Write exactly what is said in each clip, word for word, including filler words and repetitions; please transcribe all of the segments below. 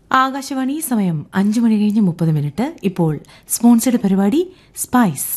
ആകാശവാണി സമയം അഞ്ചു മണി കഴിഞ്ഞ് മുപ്പത് മിനിറ്റ്. ഇപ്പോൾ സ്പോൺസർഡ് പരിപാടി spice.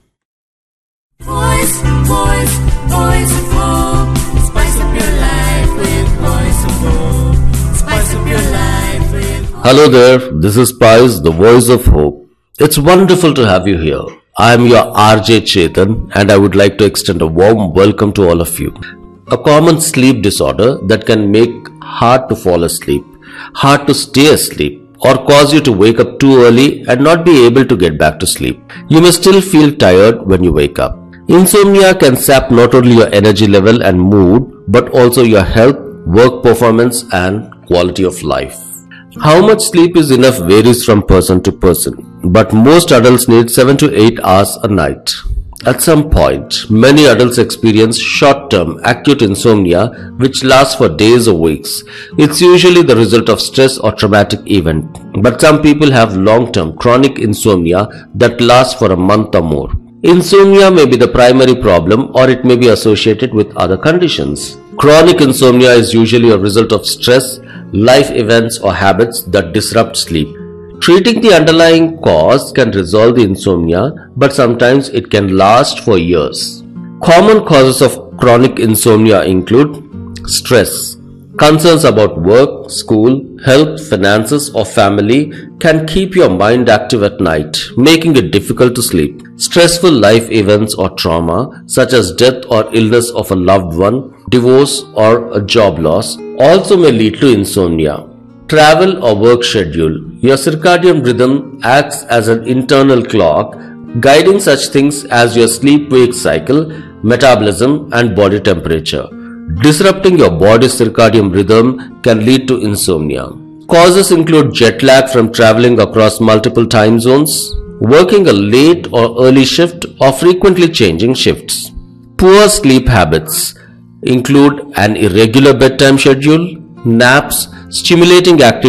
Hello there, this is Spice, the voice of hope. It's wonderful to have you here. I am your R J Chetan and I would like to extend a warm welcome to all of you. A common sleep disorder that can make hard to fall asleep, hard to stay asleep, or cause you to wake up too early and not be able to get back to sleep. You may still feel tired when you wake up. Insomnia can sap not only your energy level and mood, but also your health, work performance, and quality of life. How much sleep is enough varies from person to person, but most adults need seven to eight hours a night. At some point, many adults experience short-term acute insomnia which lasts for days or weeks. It's usually the result of stress or traumatic event, but some people have long-term chronic insomnia that lasts for a month or more. Insomnia may be the primary problem or it may be associated with other conditions. Chronic insomnia is usually a result of stress, life events or habits that disrupt sleep. Treating the underlying cause can resolve the insomnia, but sometimes it can last for years. Common causes of chronic insomnia include stress. Concerns about work, school, health, finances or family can keep your mind active at night, making it difficult to sleep. Stressful life events or trauma such as death or illness of a loved one, divorce or a job loss also may lead to insomnia. Travel or work schedule. Your circadian rhythm acts as an internal clock, guiding such things as your sleep-wake cycle, metabolism and body temperature. Disrupting your body's circadian rhythm can lead to insomnia. Causes include jet lag from traveling across multiple time zones, working a late or early shift or frequently changing shifts. Poor sleep habits include an irregular bedtime schedule, naps, stimulating activity